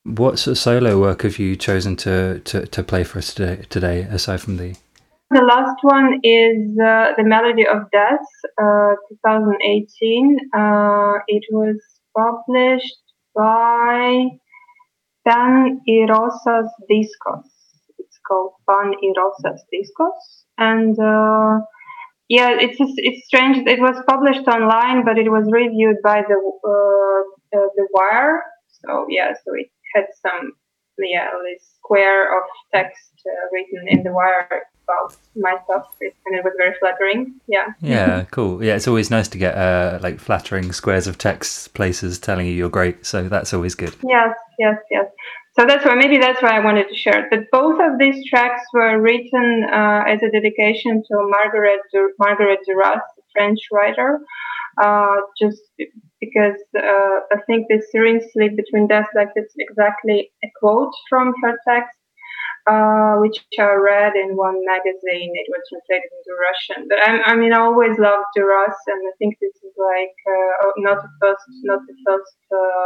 What sort of solo work have you chosen to play for us today, aside from the... The last one is The Melody of Death, 2018. It was published by Pan y Rosas Discos. It's called Pan y Rosas Discos. And yeah, it's strange. It was published online, but it was reviewed by the Wire. So yeah, so it had some this square of text written in the Wire about my stuff, and it was very flattering. Yeah. Yeah, cool. Yeah, it's always nice to get like flattering squares of text places telling you you're great. So that's always good. Yes, yes, yes. So maybe that's why I wanted to share it. But both of these tracks were written as a dedication to Marguerite Duras, a French writer. Just because I think the serene sleep between death, like it's exactly a quote from her text, which I read in one magazine. It was translated into Russian. But I always loved Duras, and I think this is like not the first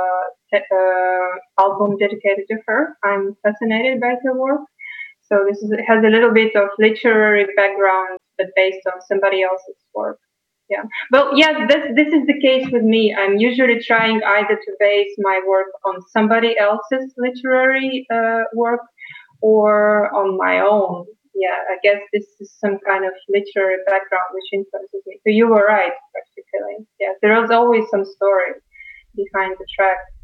album dedicated to her. I'm fascinated by her work. So it has a little bit of literary background, but based on somebody else's work. Yeah. Well, yes, this is the case with me. I'm usually trying either to base my work on somebody else's literary work or on my own. Yeah, I guess this is some kind of literary background which influences me. So you were right, practically. Yeah, there was always some story behind the track.